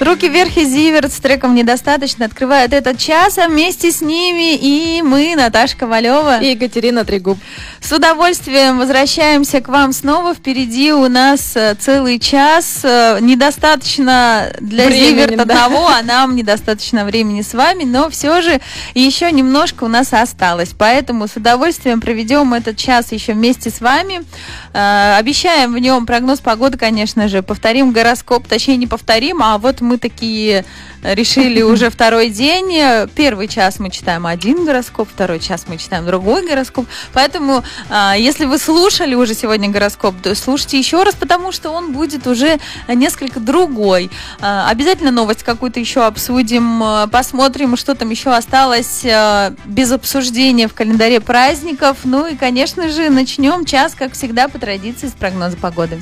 Руки вверх и Зиверт с треком «Недостаточно» открывают этот час, а вместе с ними и мы, Наташа Ковалева и Екатерина Трегуб. С удовольствием возвращаемся к вам снова. Впереди у нас целый час. Недостаточно для Зиверта одного, а нам недостаточно времени с вами, но все же еще немножко у нас осталось. Поэтому с удовольствием проведем этот час еще вместе с вами. Обещаем в нем прогноз погоды, конечно же. Повторим гороскоп, точнее не повторим, а вот мы такие решили уже второй день. Первый час мы читаем один гороскоп, второй час мы читаем другой гороскоп. Поэтому, если вы слушали уже сегодня гороскоп, то слушайте еще раз, потому что он будет уже несколько другой. Обязательно новость какую-то еще обсудим, посмотрим, что там еще осталось без обсуждения в календаре праздников. Ну и, конечно же, начнем час, как всегда, по традиции, с прогноза погоды.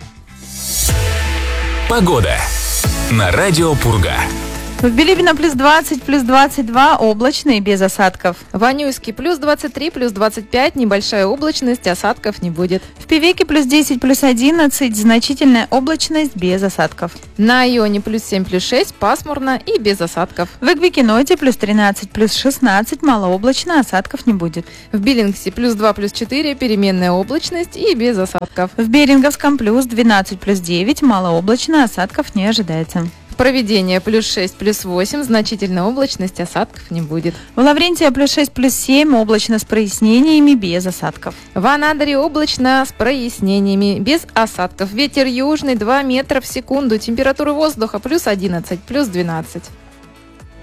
Погода на радио Пурга. В Билибино плюс 20, плюс 22, облачно и без осадков. В Анюйске плюс 23, плюс 25, небольшая облачность, осадков не будет. В Певеке плюс 10, плюс 11, значительная облачность без осадков. На Ионе плюс 7, плюс 6, пасмурно и без осадков. В Эквикиноте плюс 13, плюс 16, малооблачно, осадков не будет. В Биллингсе плюс 2, плюс 4, переменная облачность и без осадков. В Беринговском плюс 12, плюс 9, малооблачно, осадков не ожидается. Проведение плюс 6, плюс 8, значительная облачность, осадков не будет. В Лаврентия плюс 6, плюс 7, облачно с прояснениями, без осадков. В Анадыре облачно с прояснениями, без осадков. Ветер южный 2 метра в секунду, температура воздуха плюс 11, плюс 12.